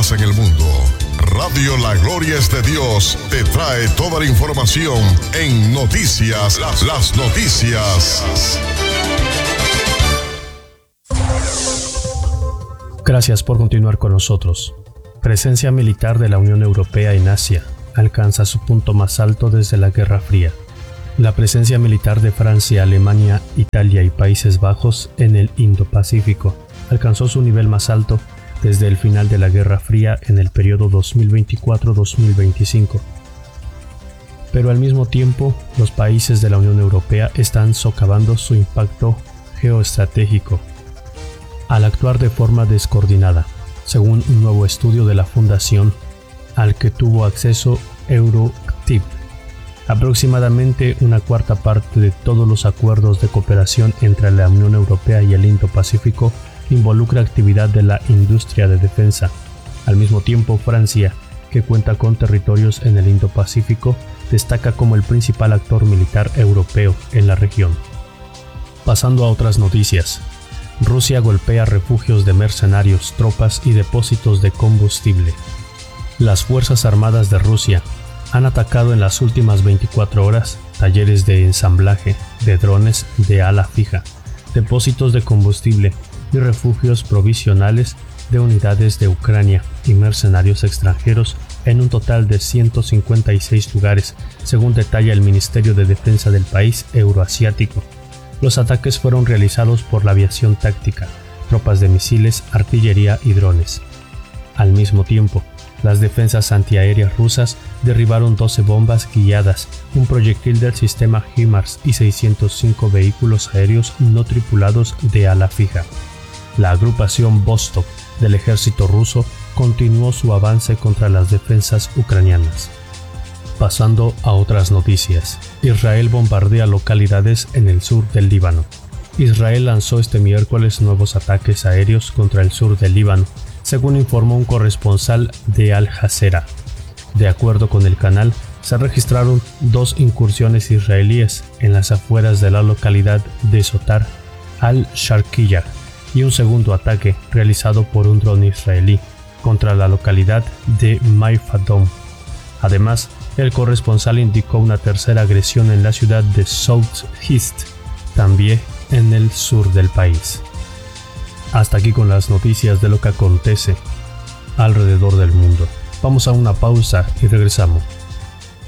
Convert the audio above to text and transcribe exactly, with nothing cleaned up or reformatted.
paz en el mundo. Radio La Gloria es de Dios te trae toda la información en Noticias, las, las noticias. Gracias por continuar con nosotros. Presencia militar de la Unión Europea en Asia alcanza su punto más alto desde la Guerra Fría. La presencia militar de Francia, Alemania, Italia y Países Bajos en el Indo-Pacífico alcanzó su nivel más alto desde el final de la Guerra Fría en el periodo dos mil veinticuatro a dos mil veinticinco. Pero al mismo tiempo, los países de la Unión Europea están socavando su impacto geoestratégico al actuar de forma descoordinada, según un nuevo estudio de la Fundación al que tuvo acceso Euroctip. Aproximadamente una cuarta parte de todos los acuerdos de cooperación entre la Unión Europea y el Indo-Pacífico involucra actividad de la industria de defensa. Al mismo tiempo, Francia, que cuenta con territorios en el Indo-Pacífico, destaca como el principal actor militar europeo en la región. Pasando a otras noticias. Rusia golpea refugios de mercenarios, tropas y depósitos de combustible. Las Fuerzas Armadas de Rusia han atacado en las últimas veinticuatro horas talleres de ensamblaje de drones de ala fija, depósitos de combustible y refugios provisionales de unidades de Ucrania y mercenarios extranjeros en un total de ciento cincuenta y seis lugares, según detalla el Ministerio de Defensa del país euroasiático. Los ataques fueron realizados por la aviación táctica, tropas de misiles, artillería y drones. Al mismo tiempo, las defensas antiaéreas rusas derribaron doce bombas guiadas, un proyectil del sistema HIMARS y seiscientos cinco vehículos aéreos no tripulados de ala fija. La agrupación Vostok del ejército ruso continuó su avance contra las defensas ucranianas. Pasando a otras noticias. Israel bombardea localidades en el sur del Líbano. Israel lanzó este miércoles nuevos ataques aéreos contra el sur del Líbano, según informó un corresponsal de Al Jazeera. De acuerdo con el canal, se registraron dos incursiones israelíes en las afueras de la localidad de Sotar al-Sharqiyya y un segundo ataque realizado por un dron israelí contra la localidad de Maifadom. Además, el corresponsal indicó una tercera agresión en la ciudad de South East, también en el sur del país. Hasta aquí con las noticias de lo que acontece alrededor del mundo. Vamos a una pausa y regresamos.